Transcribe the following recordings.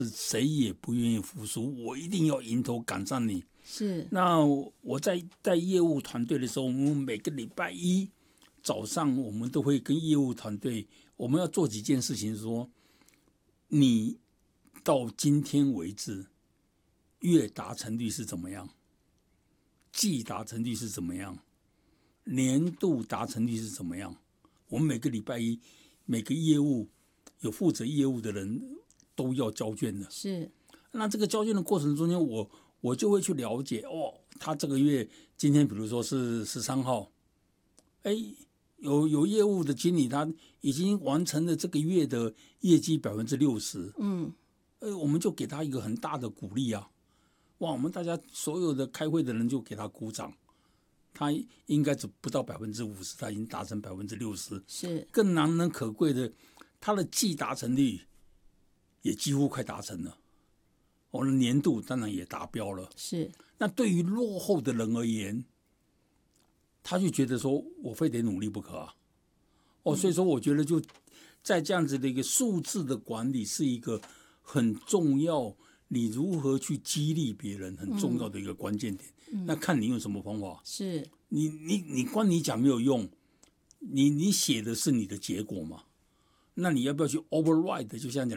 谁也不愿意服输，我一定要迎头赶上你。 是。 那我在带业务团队的时候，我们每个礼拜一早上，我们都会跟业务团队，我们要做几件事情说，你到今天为止，月达成率是怎么样？季达成率是怎么样？年度达成率是怎么样？我们每个礼拜一，每个业务有负责业务的人都要交卷的。 是。 那这个交卷的过程中间，我就会去了解他这个月今天比如说是13号，有业务的经理他已经完成了这个月的业绩60%，我们就给他一个很大的鼓励啊！哇，我们大家所有的开会的人就给他鼓掌，他应该只不到50%，他已经达成60%， 是。 更难能可贵的，他的季达成率也几乎快达成了，我的年度当然也达标了。 是。 那对于落后的人而言，他就觉得说我非得努力不可啊！所以说我觉得就在这样子的一个数字的管理是一个很重要，你如何去激励别人很重要的一个关键点。那看你用什么方法。 是。 你光你讲没有用，你写的是你的结果嘛？那你要不要去 override？ 就像讲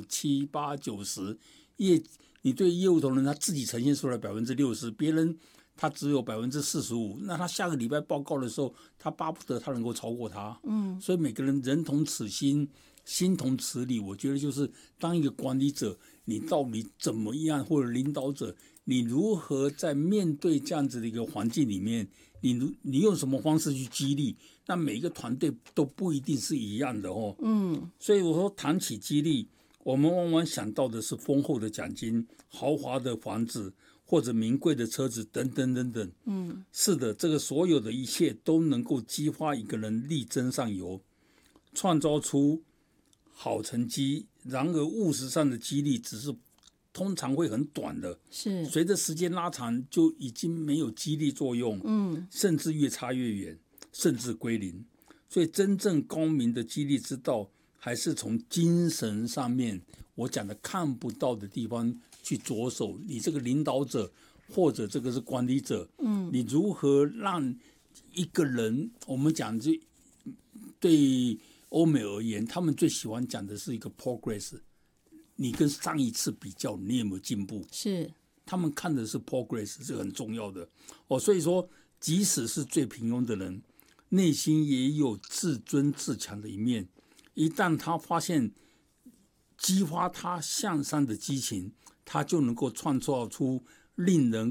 6、7、8、9、10你对业务同仁他自己呈现出来60%，别人他只有45%，那他下个礼拜报告的时候，他巴不得他能够超过他。所以每个人人同此心，心同此理。我觉得就是当一个管理者，你到底怎么样，或者领导者，你如何在面对这样子的一个环境里面，你用什么方式去激励？那每一个团队都不一定是一样的哦。所以我说谈起激励，我们往往想到的是丰厚的奖金、豪华的房子或者名贵的车子等等等等。是的，这个所有的一切都能够激发一个人力争上游，创造出好成绩。然而务实上的激励只是通常会很短的， 是随着时间拉长就已经没有激励作用，甚至越差越远，甚至归零。所以真正高明的激励之道，还是从精神上面我讲的看不到的地方去着手。你这个领导者或者这个是管理者，你如何让一个人，我们讲就对欧美而言，他们最喜欢讲的是一个 progress， 你跟上一次比较，你有没有进步？ 是， 他们看的是 progress， 是很重要的。所以说，即使是最平庸的人，内心也有自尊自强的一面。一旦他发现激发他向上的激情，他就能够创造出令人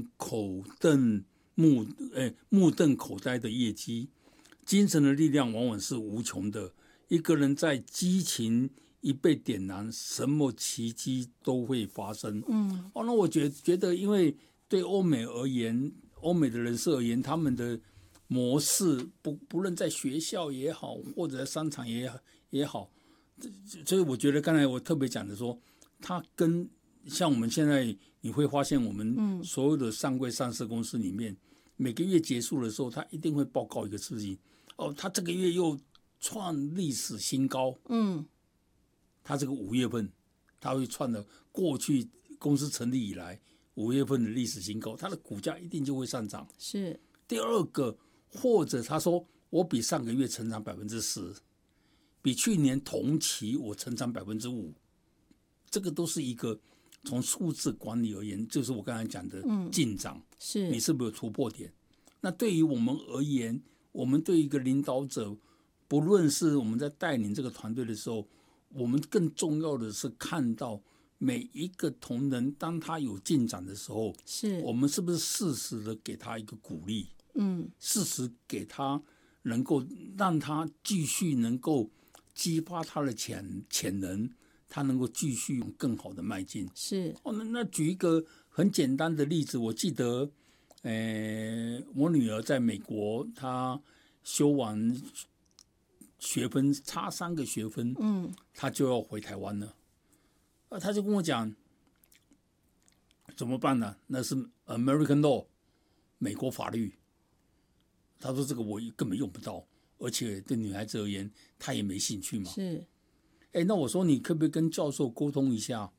目瞪口呆的业绩。精神的力量往往是无穷的，一个人在激情一被点燃，什么奇迹都会发生。那我觉得，因为对欧美而言，欧美的人士而言，他们的模式不论在学校也好，或者在商场也好，所以我觉得刚才我特别讲的说，他跟像我们现在你会发现，我们所有的上柜上市公司里面，每个月结束的时候，他一定会报告一个事情。他这个月又创历史新高。他这个5月份，他会创了过去公司成立以来5月份的历史新高，他的股价一定就会上涨。 是。 第二个，或者他说我比上个月成长10%，比去年同期我成长5%，这个都是一个从数字管理而言，就是我刚才讲的进展。 是， 你是不是有突破点？那对于我们而言，我们对一个领导者，不论是我们在带领这个团队的时候，我们更重要的是看到每一个同仁，当他有进展的时候， 是我们是不是适时的给他一个鼓励？适时给他，能够让他继续能够激发他的潜能，他能够继续用更好的迈进。 是。 那举一个很简单的例子，我记得，我女儿在美国，她修完学分差3个学分，她就要回台湾了。她就跟我讲，怎么办呢？那是 American Law， 美国法律。她说这个我根本用不到，而且对女孩子而言，她也没兴趣嘛。 是。 那我说你可不可以跟教授沟通一下？